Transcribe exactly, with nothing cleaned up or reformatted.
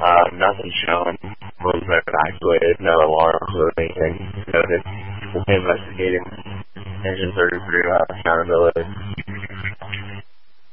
Uh, nothing showing. Was evacuated. No alarms or anything noted. Investigating. Engine thirty-three, uh, accountability.